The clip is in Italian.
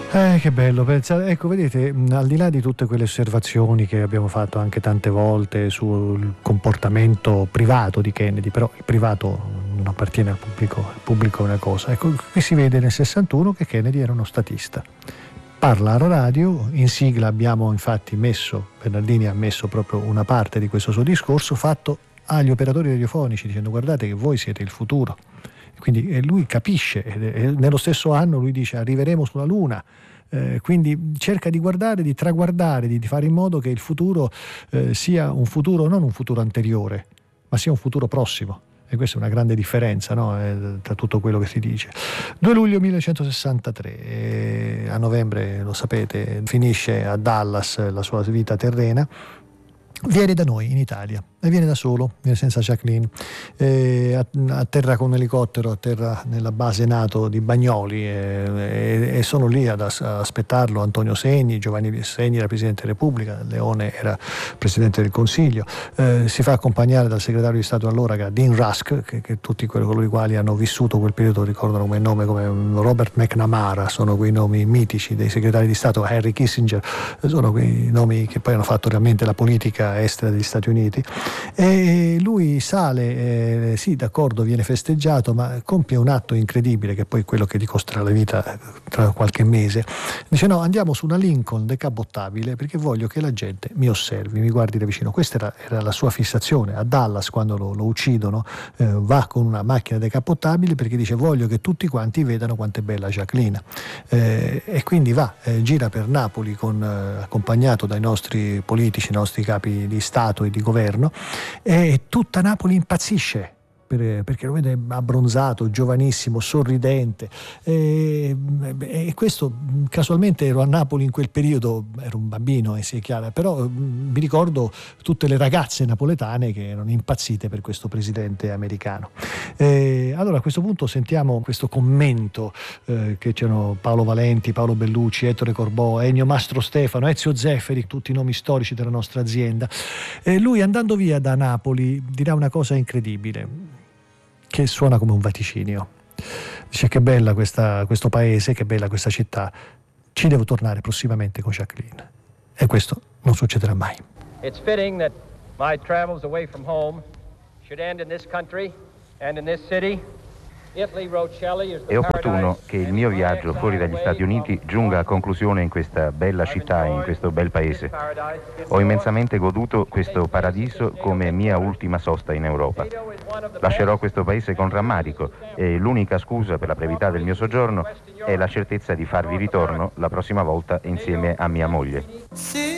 Che bello, ecco, vedete, al di là di tutte quelle osservazioni che abbiamo fatto anche tante volte sul comportamento privato di Kennedy, però il privato non appartiene al pubblico, il pubblico è una cosa. Ecco, qui si vede nel 61 che Kennedy era uno statista. Parla alla radio, in sigla abbiamo infatti Bernardini ha messo proprio una parte di questo suo discorso fatto agli operatori radiofonici, dicendo: guardate che voi siete il futuro. Quindi lui capisce, e nello stesso anno lui dice: arriveremo sulla Luna. Quindi cerca di guardare, di traguardare, di fare in modo che il futuro sia un futuro, non un futuro anteriore, ma sia un futuro prossimo. E questa è una grande differenza, no? Tra tutto quello che si dice. 2 luglio 1963, a novembre, lo sapete, finisce a Dallas la sua vita terrena. Viene da noi in Italia e viene da solo, viene senza Jacqueline, atterra con un elicottero, atterra nella base NATO di Bagnoli e sono lì ad aspettarlo Antonio Segni. Giovanni Segni era Presidente della Repubblica, Leone era Presidente del Consiglio, si fa accompagnare dal segretario di Stato allora, Dean Rusk, che tutti coloro i quali hanno vissuto quel periodo ricordano come nome, come Robert McNamara, sono quei nomi mitici dei segretari di Stato. Henry Kissinger, sono quei nomi che poi hanno fatto realmente la politica estera degli Stati Uniti. E lui sale, sì, d'accordo, viene festeggiato, ma compie un atto incredibile che poi è quello che gli costerà la vita tra qualche mese. Dice: no, andiamo su una Lincoln decapottabile perché voglio che la gente mi osservi, mi guardi da vicino. Questa era la sua fissazione. A Dallas, quando lo uccidono, va con una macchina decapottabile perché dice: voglio che tutti quanti vedano quanto è bella Jacqueline. E quindi va, gira per Napoli accompagnato dai nostri politici, i nostri capi di Stato e di governo, e tutta Napoli impazzisce perché lo vede abbronzato, giovanissimo, sorridente, e questo casualmente ero a Napoli in quel periodo, ero un bambino, sia chiaro, però mi ricordo tutte le ragazze napoletane che erano impazzite per questo presidente americano. Allora a questo punto sentiamo questo commento che c'erano Paolo Valenti, Paolo Bellucci, Ettore Corbò, Ennio Mastro Stefano, Ezio Zefferi, tutti i nomi storici della nostra azienda. Lui, andando via da Napoli, dirà una cosa incredibile che suona come un vaticinio. Dice: che bella questo paese, che bella questa città, ci devo tornare prossimamente con Jacqueline. E questo non succederà mai. It's fitting that my travels away from home should end in this country and in this city. È opportuno che il mio viaggio fuori dagli Stati Uniti giunga a conclusione in questa bella città, in questo bel paese. Ho immensamente goduto questo paradiso come mia ultima sosta in Europa. Lascerò questo paese con rammarico e l'unica scusa per la brevità del mio soggiorno è la certezza di farvi ritorno la prossima volta insieme a mia moglie.